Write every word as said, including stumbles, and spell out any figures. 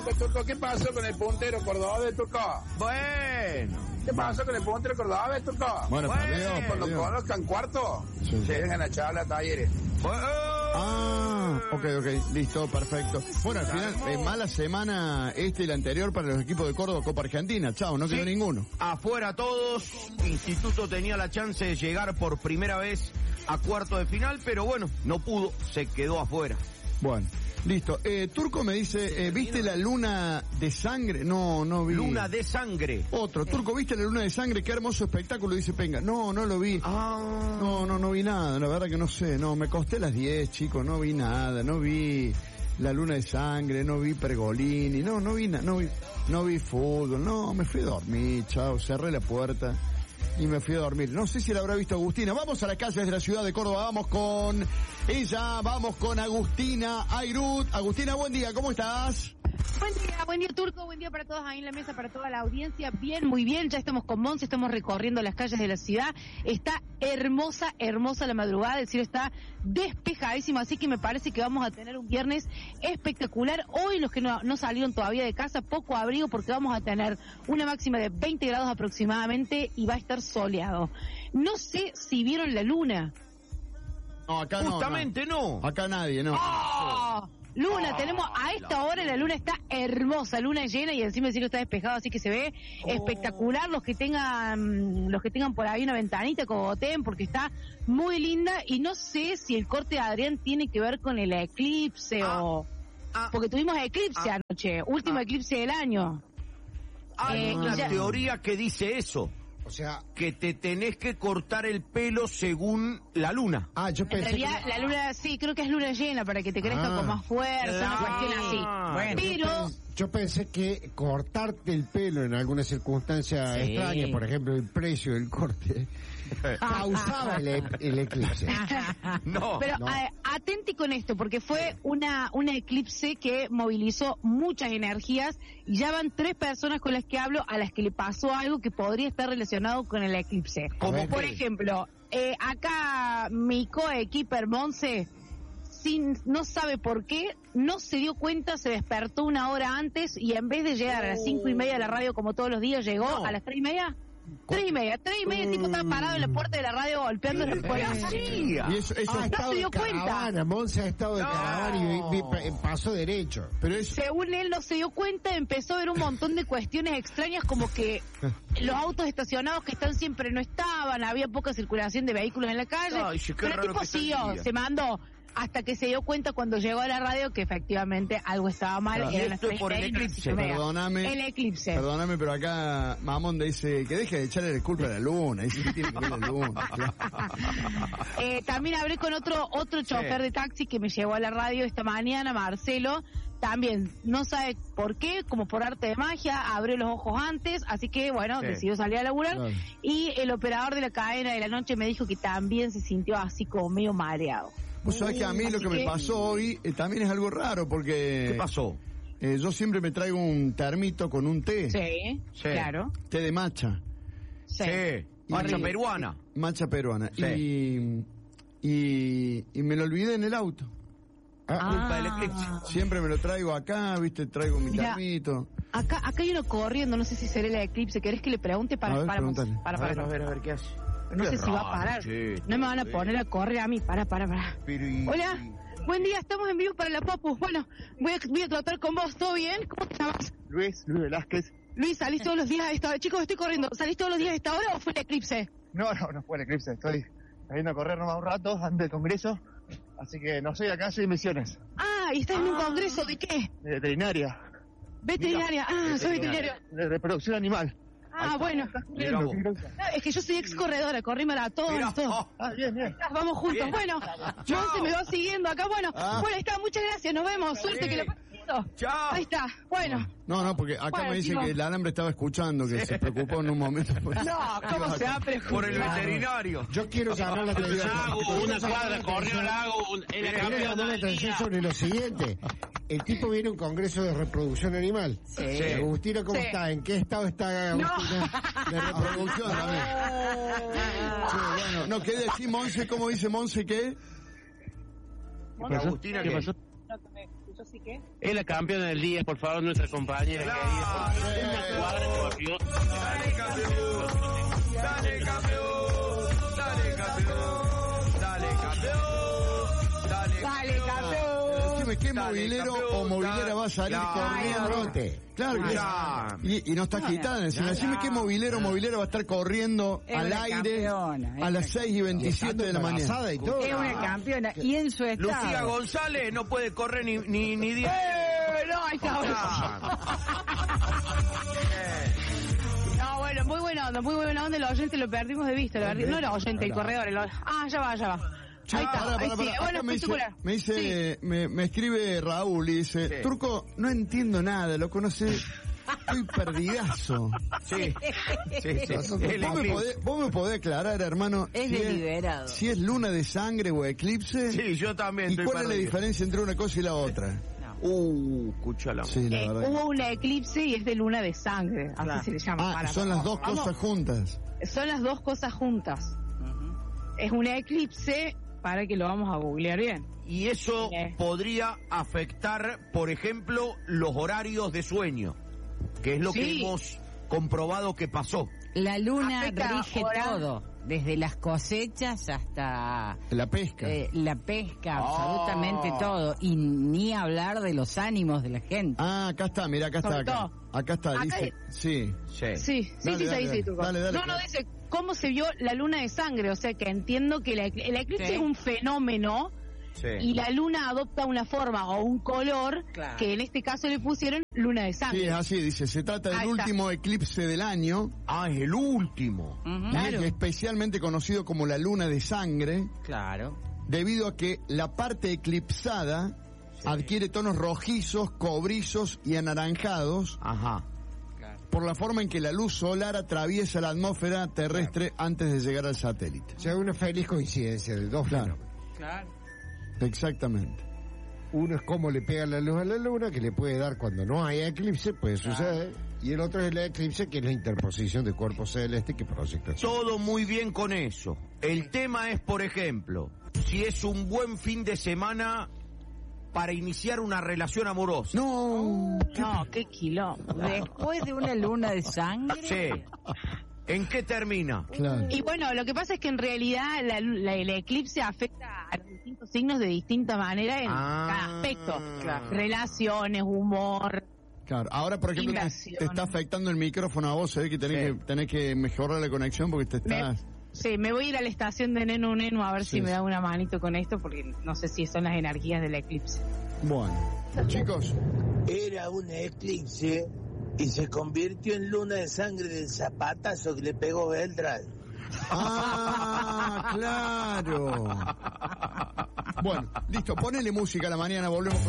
Turco, Turco, ¿qué pasó con el puntero cordobés, Turco? Bueno. ¿Qué pasó con el puntero cordobés, Turco? Bueno, Bueno, perdió, Cuando perdió. conozcan cuarto, Sí. se vengan a charlar talleres. Ah, ok, ok, listo, perfecto. Bueno, al final, eh, mala semana este y la anterior para los equipos de Córdoba, Copa Argentina. Chao, no quedó Sí. ninguno. Afuera todos. Instituto tenía la chance de llegar por primera vez a cuarto de final, pero bueno, no pudo, se quedó afuera. Bueno, listo. Eh, Turco me dice, eh, ¿viste la luna de sangre? No, no vi. Luna de sangre. Otro, Turco, ¿viste la luna de sangre? Qué hermoso espectáculo, dice Penga. No, no lo vi. Ah. No, no, no vi nada, la verdad que no sé. No, me costé las diez, chicos, no vi nada, no vi la luna de sangre, no vi Pergolini, no, no vi nada, no vi, no vi fútbol, no, me fui a dormir, chao, cerré la puerta y me fui a dormir. No sé si la habrá visto Agustina. Vamos a las calles de la ciudad de Córdoba, vamos con ella, vamos con Agustina Ayrut. Agustina, buen día, ¿cómo estás? Buen día, buen día Turco, buen día para todos ahí en la mesa, para toda la audiencia. Bien, muy bien, ya estamos con Monse, estamos recorriendo las calles de la ciudad. Está hermosa, hermosa la madrugada, el cielo está despejadísimo, así que me parece que vamos a tener un viernes espectacular. Hoy los que no, no salieron todavía de casa, poco abrigo porque vamos a tener una máxima de veinte grados aproximadamente y va a estar soleado. No sé si vieron la luna. No, acá no. Justamente no. Acá nadie, no. ¡Oh! Luna, Oh, tenemos a esta hora la luna está hermosa, luna llena y encima el cielo está despejado, así que se ve Oh. espectacular. Los que tengan, los que tengan por ahí una ventanita, cogoteen porque está muy linda y no sé si el corte de Adrián tiene que ver con el eclipse Ah. o Ah. porque tuvimos eclipse Ah. anoche, último Ah. eclipse del año. Hay Eh, una y ya- teoría que dice eso. O sea, Que te tenés que cortar el pelo según la luna. ah, yo En pensé realidad que... la luna, sí, creo que es luna llena para que te crezca Ah. con más fuerza, una Ah. cuestión así. Bueno. Pero Yo pensé que cortarte el pelo en alguna circunstancia Sí. extraña, por ejemplo el precio del corte, causaba el, e- el eclipse. No. Pero no. eh, atenti con esto, porque fue una una eclipse que movilizó muchas energías y ya van tres personas con las que hablo a las que le pasó algo que podría estar relacionado con el eclipse. ¿Cómo Como por qué? ejemplo, eh, acá mi coequiper Monse, sin, no sabe por qué, no se dio cuenta, se despertó una hora antes y en vez de llegar a las cinco y media a la radio como todos los días, llegó No. a las tres y media. Tres y media, tres y media, el tipo estaba parado en la puerta de la radio golpeando la puerta. hacía? Y eso, eso Ah, ha no estado se dio de cuenta. caravana, Monse ha estado de No. caravana y vi- vi- pasó derecho. pero eso, Según él no se dio cuenta, empezó a ver un montón de cuestiones extrañas como que los autos estacionados que están siempre no estaban, había poca circulación de vehículos en la calle, Ay, sí, qué pero el raro tipo que está el siguió, día. se mandó hasta que se dio cuenta cuando llegó a la radio que efectivamente algo estaba mal. Claro. eran Y las esto es tres por y el media, eclipse. las cinco y media. Perdóname. El eclipse. Perdóname, pero acá Mamón dice que deje de echarle la culpa a la luna. Dice que tiene que ver la luna. Claro. Eh, también hablé con otro otro chofer de taxi que me llevó a la radio esta mañana, Marcelo. También no sabe por qué, como por arte de magia, abrió los ojos antes, así que bueno, Sí. decidió salir a laburar. Claro. Y el operador de la cadena de la noche me dijo que también se sintió así como medio mareado. Vos sabés que a mí lo Así que me que- pasó hoy eh, también es algo raro porque... ¿Qué pasó? eh, yo siempre me traigo un termito con un té. Sí, Sí. claro. Té de matcha. Sí. Sí. Marcha Y- peruana. Matcha peruana. Sí. Y, y, y me lo olvidé en el auto. Ah, Culpa del eclipse. Siempre me lo traigo acá, viste, traigo mi Mirá. termito. Acá, acá hay uno corriendo, no sé si será el eclipse. ¿Querés que le pregunte para A ver, para, pregúntale. para, A para, ver, a para. ver, a ver, ¿qué hace? No Qué sé si va a raro, parar. che, No me van a eh. poner a correr a mí. Para, para, para. Pero y- Hola, buen día, estamos en vivo para la Popu. Bueno, voy a, voy a tratar con vos, ¿todo bien? ¿Cómo te llamas? Luis, Luis Velázquez. Luis, ¿salís todos los días a esta hora? Chicos, estoy corriendo. ¿Salís todos los días a esta hora o fue el eclipse? No, no, no fue el eclipse, estoy saliendo a correr nomás un rato antes del congreso, así que no soy acá, soy en Misiones, Ah, ¿y estás en un congreso de qué? de veterinaria, Veterinaria. Ah, soy veterinario. de reproducción animal. Ah, bueno. Mirá vos. Ah, es que yo soy ex corredora, corrí maratón, Mirá, todo. oh, Ah, bien, bien. Ah, Vamos juntos. Bien. Bueno, Chao. Monse me va siguiendo acá. Bueno, Ah. bueno, ahí está. Muchas gracias. Nos vemos. Suerte Sí. que la pases lindo. Chao. Ahí está. Bueno. No, no, porque acá Bueno, me dice chicos. que el alambre estaba escuchando, que se preocupó en un momento. Por... No, ¿cómo se va a preocupar? Por el veterinario. yo quiero llamar la atención. Hago una cuadra, corrió la hago un- en la Quiero llamar la campeona atención sobre lo siguiente. El tipo viene a un congreso de reproducción animal. Sí. Agustina, ¿cómo Sí. está? ¿En qué estado está Agustina? De reproducción también. Sí, bueno, no, ¿qué decís, Monse? ¿Cómo dice Monse qué? Agustina, ¿Qué ¿qué? pasó? No te me escucho. Yo sí que. Es la campeona del día, por favor, nuestra compañera. Claro. querida. Una cuadra corrió. Dale, campeón. Dale, campeón. Dale, campeón. Dale, campeón. Dale, Dale, campeón. Decime, ¿qué Dale, movilero campeón. o movilera va a salir Claro. corriendo? Claro que Ya. y, y no está agitada encima. Decime qué movilero o movilera va a estar corriendo Es al una aire campeona, es a las una seis y veintisiete de la mañana. Embarazada y todo. Es una campeona. Y en su estado. Lucía González no puede correr ni ni ni diez. ¡Eh! No, ahí está. No, bueno, muy buena onda, muy buena onda. El oyente lo perdimos de vista. Lo perdi- No era oyente, el corredor. El... Ah, ya va, ya va. Che, Ahí está, pará, ahí pará, sí. pará. Bueno, Acá me dice, espectacular. me, dice me, me escribe Raúl y dice, Sí. Turco, no entiendo nada, lo conocí, estoy perdidazo. Sí. Sí, sí. ¿Vos El me, eclipse. podés, vos me podés aclarar, hermano, Es si deliberado. si es luna de sangre o eclipse? Sí, yo también ¿Y estoy cuál es la perdido. diferencia entre una cosa y la otra? Uh, escúchala. Sí, la Eh, verdad. hubo una eclipse y es de luna de sangre, así Claro. se le llama. Ah, Para- son las dos Vamos, cosas juntas. Son las dos cosas juntas. Es una eclipse, para que lo vamos a googlear bien. Y eso Eh. podría afectar, por ejemplo, los horarios de sueño, que es lo que Sí. hemos comprobado que pasó. La luna Afecta rige ahora- todo, desde las cosechas hasta La pesca. eh, la pesca, Ah. absolutamente todo. Y ni hablar de los ánimos de la gente. Ah, acá está, mira, acá está, Sobre acá. todo. Acá está, Acá dice, sí. Sí. Sí, sí, Dale, sí, dale, sí, dale. sí, Turco. Dale, dale, No, no, claro. dice cómo se vio la luna de sangre, o sea que entiendo que la, ecl- la eclipse Sí. es un fenómeno Sí. y la luna adopta una forma o un color Claro. que en este caso le pusieron luna de Sí, sangre. es así, dice, se trata del Ahí está. último eclipse del año Ah, es el último. Ujú. y Claro. es especialmente conocido como la luna de sangre Claro. debido a que la parte eclipsada adquiere tonos rojizos, cobrizos y anaranjados Ajá. por la forma en que la luz solar atraviesa la atmósfera terrestre antes de llegar al satélite. O sea, una feliz coincidencia de dos Claro. fenómenos. Claro. Exactamente. Uno es cómo le pega la luz a la luna, que le puede dar cuando no hay eclipse, puede suceder. Y el otro es el eclipse, que es la interposición de cuerpos celestes que proyecta. Todo muy bien con eso. El tema es, por ejemplo, si es un buen fin de semana para iniciar una relación amorosa. No. No, qué quilombo. Después de una luna de sangre. Sí. ¿En qué termina? Claro. Y bueno, lo que pasa es que en realidad la, la- el eclipse afecta a los distintos signos de distinta manera en Ah. cada aspecto. Claro. Relaciones, humor. Claro. Ahora, por ejemplo, te, Vibración. te está afectando el micrófono a vos, se ve que tenés, Sí. que tenés que mejorar la conexión porque te Me- estás... sí, me voy a ir a la estación de Nenu Nenu a ver Sí, si me sí. da una manito con esto porque no sé si son las energías del eclipse. Bueno. Chicos, Era un eclipse y se convirtió en luna de sangre del zapatazo que le pegó Beltrán. ah, claro. Bueno, listo, ponele música a la mañana, volvemos con